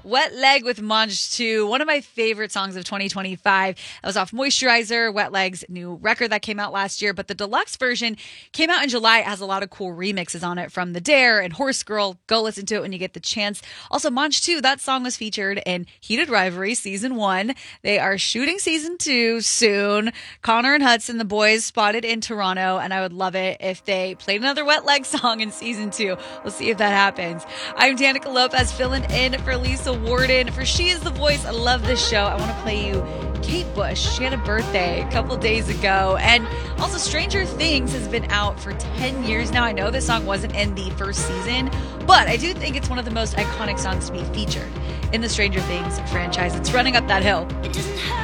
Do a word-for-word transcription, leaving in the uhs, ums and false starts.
Wet Leg with Monge two, one of my favorite songs of twenty twenty-five. That was off Moisturizer, Wet Leg's new record that came out last year, but the deluxe version came out in July. It has a lot of cool remixes on it from The Dare and Horse Girl. Go listen to it when you get the chance. Also, Monge two, that song was featured in Heated Rivalry Season one. They are shooting Season two soon. Connor and Hudson, the boys, spotted in Toronto, and I would love it if they played another Wet Leg song in Season two. We'll see if that happens. I'm Danica Lopez, filling in for Lisa Warden for She Is the Voice. I love this show. I want to play you Kate Bush. She had a birthday a couple days ago. And also Stranger Things has been out for ten years now. I know this song wasn't in the first season, but I do think it's one of the most iconic songs to be featured in the Stranger Things franchise. It's Running Up That Hill. It doesn't hurt.